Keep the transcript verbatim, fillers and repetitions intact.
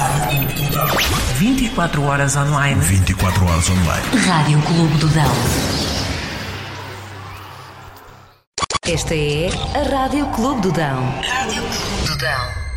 vinte e quatro horas online. vinte e quatro horas online. Rádio Clube do Dão. Esta é a Rádio Clube do Dão. Rádio Clube do Dão.